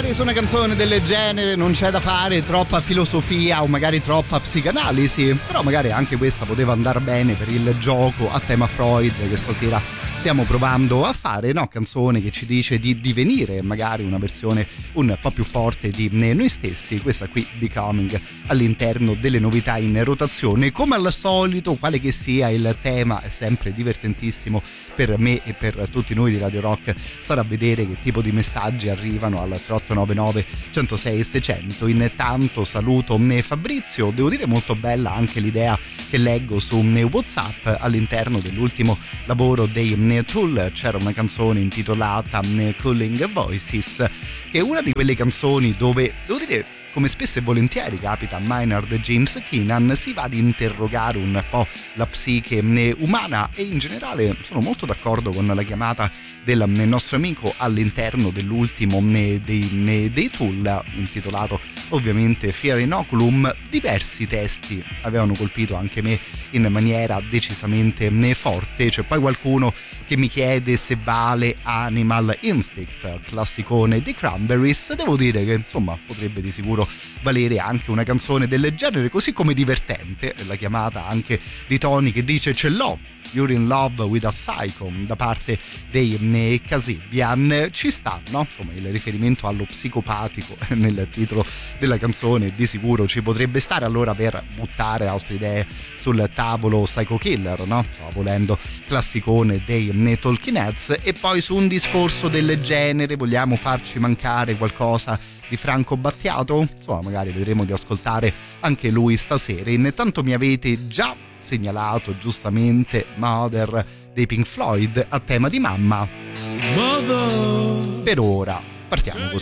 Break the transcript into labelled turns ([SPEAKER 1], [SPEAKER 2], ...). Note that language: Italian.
[SPEAKER 1] Sì, su una canzone del genere non c'è da fare troppa filosofia o magari troppa psicanalisi, però magari anche questa poteva andare bene per il gioco a tema Freud che stasera stiamo provando a fare, no? Canzone che ci dice di divenire magari una versione un po' più forte di noi stessi. Questa qui, Becoming, all'interno delle novità in rotazione. Come al solito, quale che sia il tema, è sempre divertentissimo per me e per tutti noi di Radio Rock stare a vedere che tipo di messaggi arrivano al 3899 106 600. Intanto saluto Fabrizio, devo dire molto bella anche l'idea che leggo su WhatsApp all'interno dell'ultimo lavoro dei Tool. C'era una canzone intitolata Calling Voices, che è una di quelle canzoni dove, devo dire, come spesso e volentieri capita a Maynard James Keenan, si va ad interrogare un po' la psiche umana, e in generale sono molto d'accordo con la chiamata del nostro amico all'interno dell'ultimo dei Tool, intitolato ovviamente Fear Inoculum. Diversi testi avevano colpito anche me in maniera decisamente forte. C'è poi qualcuno che mi chiede se vale Animal Instinct, classicone dei Cranberries. Devo dire che insomma potrebbe di sicuro valere anche una canzone del genere, così come divertente la chiamata anche di Tony che dice ce l'ho, You're in Love with a Psycho, da parte dei Casabian. Ci sta, no? Insomma, il riferimento allo psicopatico nel titolo della canzone di sicuro ci potrebbe stare, allora per buttare altre idee sul tavolo Psycho Killer, no? Stavo volendo, classicone dei Talking Heads. E poi su un discorso del genere vogliamo farci mancare qualcosa di Franco Battiato? Insomma, magari vedremo di ascoltare anche lui stasera. Intanto mi avete già segnalato giustamente Mother dei Pink Floyd a tema di mamma. Mother. Per ora partiamo così.